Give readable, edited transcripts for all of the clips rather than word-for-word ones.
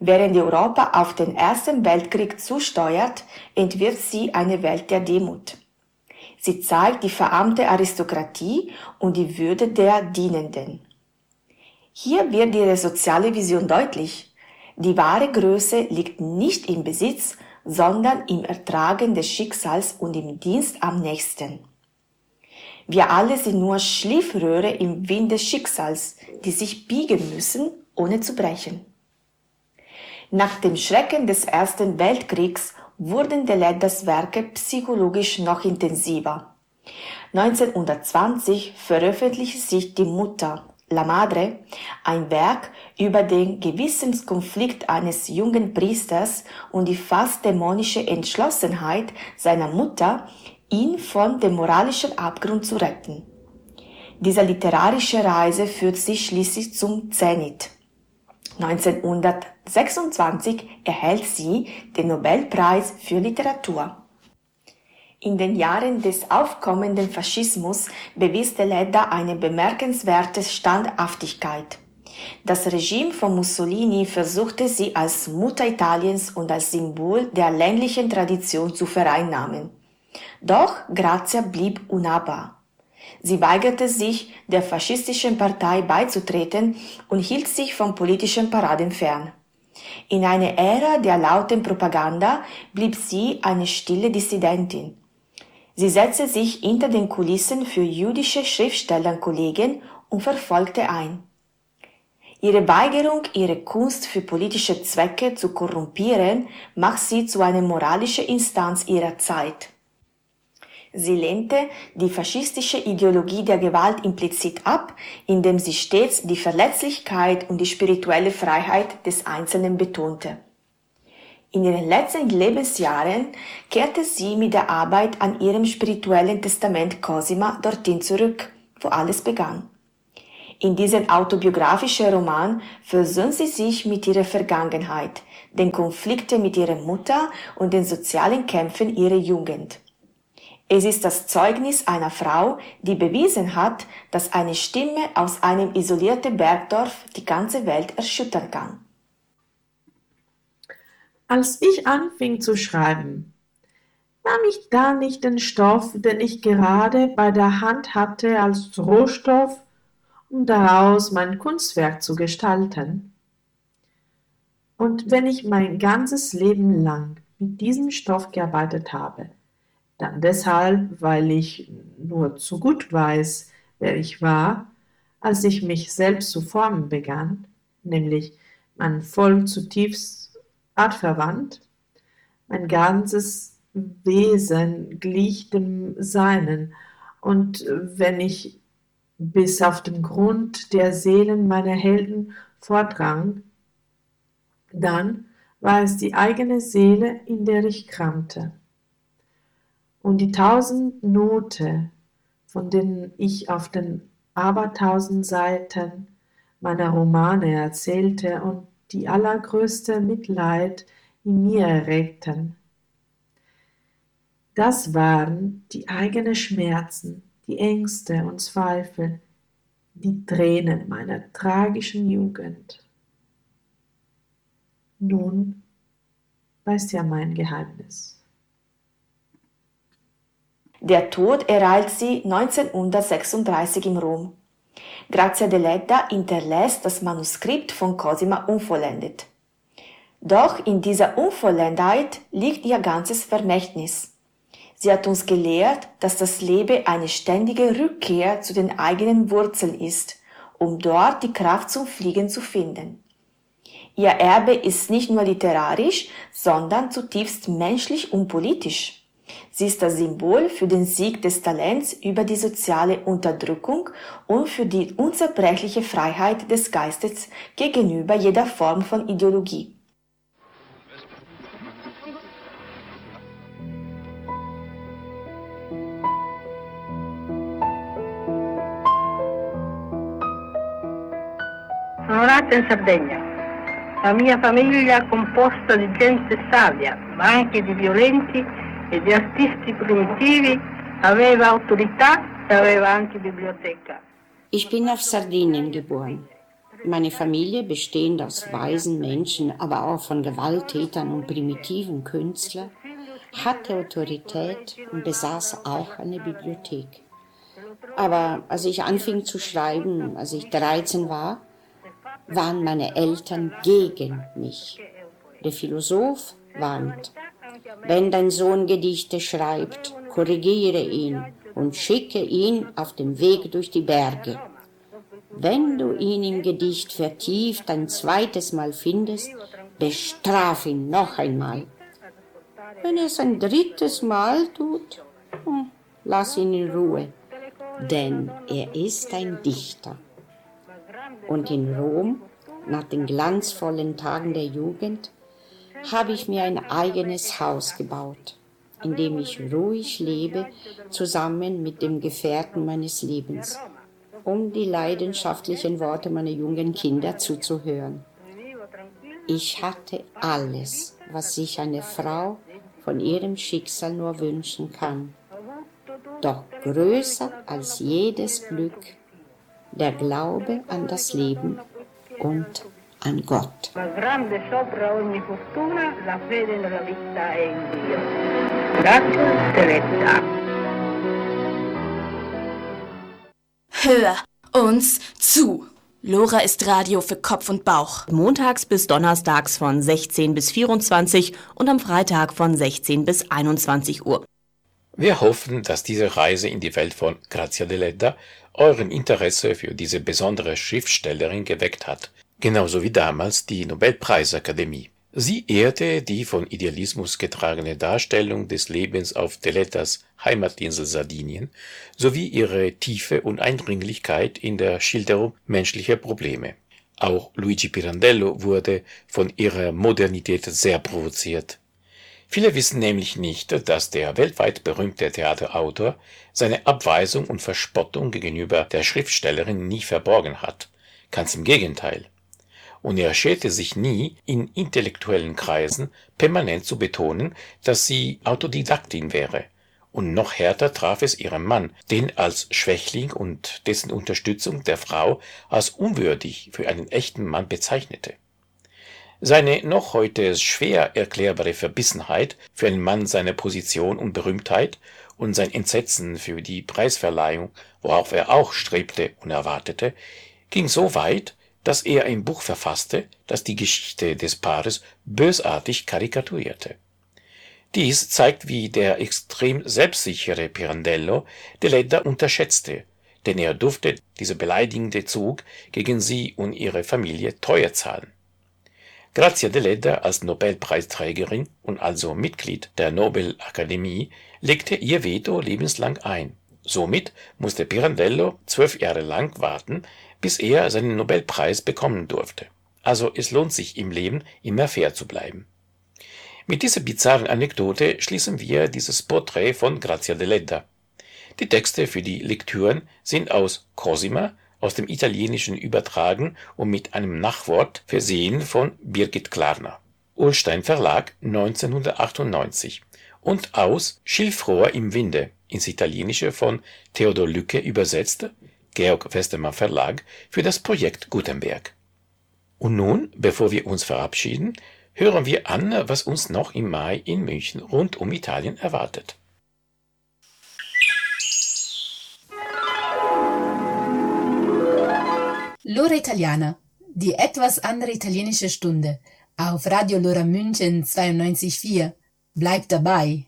Während Europa auf den Ersten Weltkrieg zusteuert, entwirft sie eine Welt der Demut. Sie zeigt die verarmte Aristokratie und die Würde der Dienenden. Hier wird ihre soziale Vision deutlich. Die wahre Größe liegt nicht im Besitz, sondern im Ertragen des Schicksals und im Dienst am Nächsten. Wir alle sind nur Schliffröhre im Wind des Schicksals, die sich biegen müssen, ohne zu brechen. Nach dem Schrecken des Ersten Weltkriegs wurden Deleddas Werke psychologisch noch intensiver. 1920 veröffentlichte sich Die Mutter, La Madre, ein Werk über den Gewissenskonflikt eines jungen Priesters und die fast dämonische Entschlossenheit seiner Mutter, ihn von dem moralischen Abgrund zu retten. Diese literarische Reise führt sie schließlich zum Zenit. 1926 erhält sie den Nobelpreis für Literatur. In den Jahren des aufkommenden Faschismus bewies Deledda eine bemerkenswerte Standhaftigkeit. Das Regime von Mussolini versuchte sie als Mutter Italiens und als Symbol der ländlichen Tradition zu vereinnahmen. Doch Grazia blieb unnahbar. Sie weigerte sich, der faschistischen Partei beizutreten und hielt sich von politischen Paraden fern. In einer Ära der lauten Propaganda blieb sie eine stille Dissidentin. Sie setzte sich hinter den Kulissen für jüdische Schriftstellerkollegen und verfolgte ein. Ihre Weigerung, ihre Kunst für politische Zwecke zu korrumpieren, macht sie zu einer moralischen Instanz ihrer Zeit. Sie lehnte die faschistische Ideologie der Gewalt implizit ab, indem sie stets die Verletzlichkeit und die spirituelle Freiheit des Einzelnen betonte. In ihren letzten Lebensjahren kehrte sie mit der Arbeit an ihrem spirituellen Testament Cosima dorthin zurück, wo alles begann. In diesem autobiografischen Roman versöhnt sie sich mit ihrer Vergangenheit, den Konflikten mit ihrer Mutter und den sozialen Kämpfen ihrer Jugend. Es ist das Zeugnis einer Frau, die bewiesen hat, dass eine Stimme aus einem isolierten Bergdorf die ganze Welt erschüttern kann. Als ich anfing zu schreiben, nahm ich da nicht den Stoff, den ich gerade bei der Hand hatte, als Rohstoff, um daraus mein Kunstwerk zu gestalten. Und wenn ich mein ganzes Leben lang mit diesem Stoff gearbeitet habe, dann deshalb, weil ich nur zu gut weiß, wer ich war, als ich mich selbst zu formen begann, nämlich mein Volk zutiefst artverwandt, mein ganzes Wesen glich dem Seinen, und wenn ich bis auf den Grund der Seelen meiner Helden vordrang, dann war es die eigene Seele, in der ich kramte. Und die 1000 Note, von denen ich auf den abertausend Seiten meiner Romane erzählte und die allergrößte Mitleid in mir erregten, das waren die eigenen Schmerzen, die Ängste und Zweifel, die Tränen meiner tragischen Jugend. Nun weißt ja mein Geheimnis. Der Tod ereilt sie 1936 in Rom. Grazia Deledda hinterlässt das Manuskript von Cosima unvollendet. Doch in dieser Unvollendetheit liegt ihr ganzes Vermächtnis. Sie hat uns gelehrt, dass das Leben eine ständige Rückkehr zu den eigenen Wurzeln ist, um dort die Kraft zum Fliegen zu finden. Ihr Erbe ist nicht nur literarisch, sondern zutiefst menschlich und politisch. Sie ist das Symbol für den Sieg des Talents über die soziale Unterdrückung und für die unzerbrechliche Freiheit des Geistes gegenüber jeder Form von Ideologie. Sono nata in Sardegna. La mia famiglia è composta di gente savia, ma anche di violenti e di artisti primitivi, aveva autorità e aveva anche biblioteca. Ich bin auf Sardinien geboren. Meine Familie, bestehend aus weisen Menschen, aber auch von Gewalttätern und primitiven Künstlern, hatte Autorität und besaß auch eine Bibliothek. Aber als ich anfing zu schreiben, als ich 13 war, waren meine Eltern gegen mich. Der Philosoph warnt: Wenn dein Sohn Gedichte schreibt, korrigiere ihn und schicke ihn auf dem Weg durch die Berge. Wenn du ihn im Gedicht vertieft ein zweites Mal findest, bestraf ihn noch einmal. Wenn er es ein drittes Mal tut, lass ihn in Ruhe, denn er ist ein Dichter. Und in Rom, nach den glanzvollen Tagen der Jugend, habe ich mir ein eigenes Haus gebaut, in dem ich ruhig lebe, zusammen mit dem Gefährten meines Lebens, um die leidenschaftlichen Worte meiner jungen Kinder zuzuhören. Ich hatte alles, was sich eine Frau von ihrem Schicksal nur wünschen kann. Doch größer als jedes Glück der Glaube an das Leben und an Gott. Ma grande sopra ogni fortuna la fede nella vita e in Dio. Grazie, Teresa. Hör uns zu. Lora ist Radio für Kopf und Bauch. Montags bis donnerstags von 16 bis 24 und am Freitag von 16 bis 21 Uhr. Wir hoffen, dass diese Reise in die Welt von Grazia Deledda euren Interesse für diese besondere Schriftstellerin geweckt hat, genauso wie damals die Nobelpreisakademie. Sie ehrte die von Idealismus getragene Darstellung des Lebens auf Deleddas Heimatinsel Sardinien sowie ihre Tiefe und Eindringlichkeit in der Schilderung menschlicher Probleme. Auch Luigi Pirandello wurde von ihrer Modernität sehr provoziert. Viele wissen nämlich nicht, dass der weltweit berühmte Theaterautor seine Abweisung und Verspottung gegenüber der Schriftstellerin nie verborgen hat. Ganz im Gegenteil. Und er schämte sich nie, in intellektuellen Kreisen permanent zu betonen, dass sie Autodidaktin wäre. Und noch härter traf es ihren Mann, den als Schwächling und dessen Unterstützung der Frau als unwürdig für einen echten Mann bezeichnete. Seine noch heute schwer erklärbare Verbissenheit für einen Mann seiner Position und Berühmtheit und sein Entsetzen für die Preisverleihung, worauf er auch strebte und erwartete, ging so weit, dass er ein Buch verfasste, das die Geschichte des Paares bösartig karikaturierte. Dies zeigt, wie der extrem selbstsichere Pirandello Deledda unterschätzte, denn er durfte diese beleidigende Zug gegen sie und ihre Familie teuer zahlen. Grazia Deledda als Nobelpreisträgerin und also Mitglied der Nobelakademie legte ihr Veto lebenslang ein. Somit musste Pirandello 12 Jahre lang warten, bis er seinen Nobelpreis bekommen durfte. Also es lohnt sich im Leben immer fair zu bleiben. Mit dieser bizarren Anekdote schließen wir dieses Porträt von Grazia Deledda. Die Texte für die Lektüren sind aus Cosima, aus dem Italienischen übertragen und mit einem Nachwort versehen von Birgit Klarner. Ullstein Verlag 1998 und aus Schilfrohr im Winde ins Italienische von Theodor Lücke übersetzt, Georg Westermann Verlag, für das Projekt Gutenberg. Und nun, bevor wir uns verabschieden, hören wir an, was uns noch im Mai in München rund um Italien erwartet. L'ora Italiana, die etwas andere italienische Stunde, auf Radio Lora München 92,4. Bleibt dabei!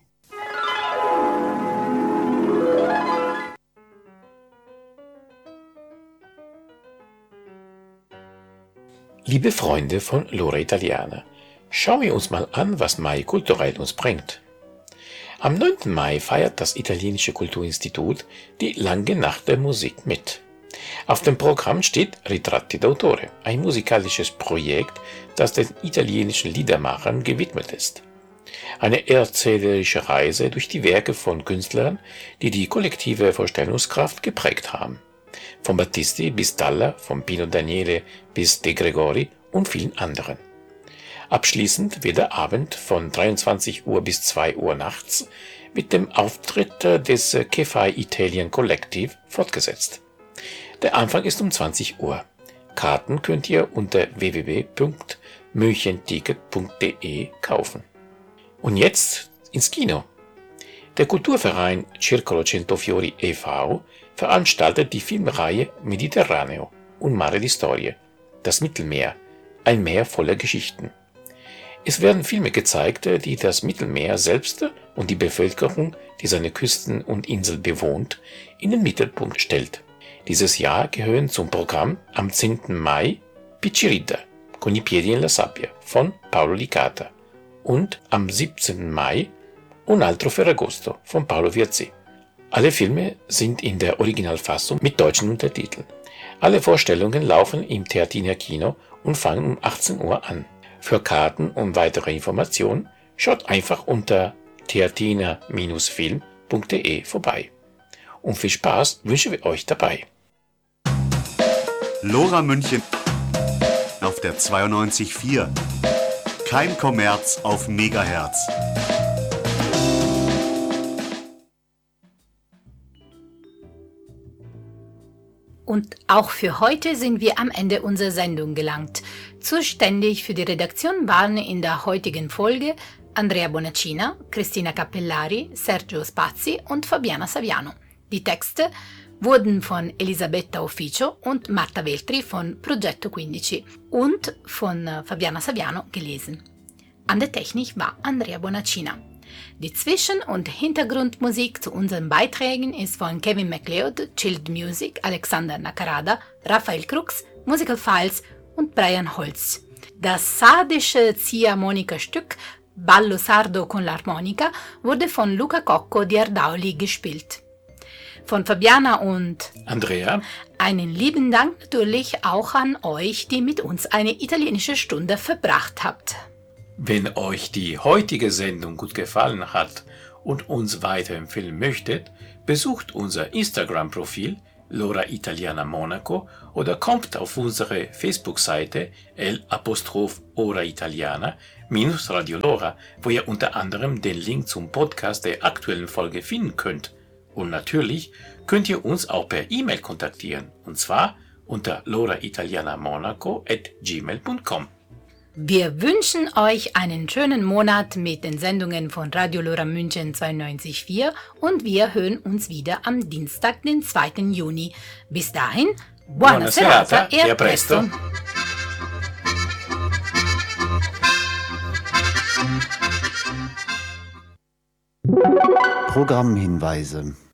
Liebe Freunde von L'ora Italiana, schauen wir uns mal an, was Mai kulturell uns bringt. Am 9. Mai feiert das Italienische Kulturinstitut die Lange Nacht der Musik mit. Auf dem Programm steht Ritratti d'autore, ein musikalisches Projekt, das den italienischen Liedermachern gewidmet ist. Eine erzählerische Reise durch die Werke von Künstlern, die die kollektive Vorstellungskraft geprägt haben. Von Battisti bis Dalla, von Pino Daniele bis De Gregori und vielen anderen. Abschließend wird der Abend von 23 Uhr bis 2 Uhr nachts mit dem Auftritt des Che Fai Italian Collective fortgesetzt. Der Anfang ist um 20 Uhr. Karten könnt ihr unter www.münchenticket.de kaufen. Und jetzt ins Kino. Der Kulturverein Circolo Centofiori e.V. veranstaltet die Filmreihe Mediterraneo und Mare di Storie, das Mittelmeer, ein Meer voller Geschichten. Es werden Filme gezeigt, die das Mittelmeer selbst und die Bevölkerung, die seine Küsten und Inseln bewohnt, in den Mittelpunkt stellt. Dieses Jahr gehören zum Programm am 10. Mai Piccirida, con i piedi nella sabbia von Paolo Licata und am 17. Mai Un altro Ferragosto von Paolo Virzì. Alle Filme sind in der Originalfassung mit deutschen Untertiteln. Alle Vorstellungen laufen im Teatiner Kino und fangen um 18 Uhr an. Für Karten und weitere Informationen schaut einfach unter teatiner-film.de vorbei. Und viel Spaß wünschen wir euch dabei. Lora München auf der 92.4. Kein Kommerz auf Megahertz. Und auch für heute sind wir am Ende unserer Sendung gelangt. Zuständig für die Redaktion waren in der heutigen Folge Andrea Bonaccina, Cristina Cappellari, Sergio Spazzi und Fabiana Saviano. Die Texte wurden von Elisabetta Officio und Marta Veltri von Progetto 15 und von Fabiana Saviano gelesen. An der Technik war Andrea Bonaccina. Die Zwischen- und Hintergrundmusik zu unseren Beiträgen ist von Kevin MacLeod, Chilled Music, Alexander Nakarada, Raphael Krux, Musical Files und Brian Holz. Das sardische Ziehharmonika-Stück Ballo Sardo con l'Armonica wurde von Luca Cocco di Ardauli gespielt. Von Fabiana und Andrea einen lieben Dank natürlich auch an euch, die mit uns eine italienische Stunde verbracht habt. Wenn euch die heutige Sendung gut gefallen hat und uns weiterempfehlen möchtet, besucht unser Instagram-Profil Lora Italiana Monaco oder kommt auf unsere Facebook-Seite L''Ora Italiana -Radio Lora, wo ihr unter anderem den Link zum Podcast der aktuellen Folge finden könnt. Und natürlich könnt ihr uns auch per E-Mail kontaktieren, und zwar unter loraitalianamonaco@gmail.com. Wir wünschen euch einen schönen Monat mit den Sendungen von Radio Lora München 92.4 und wir hören uns wieder am Dienstag, den 2. Juni. Bis dahin, buona serata e a presto! Programmhinweise.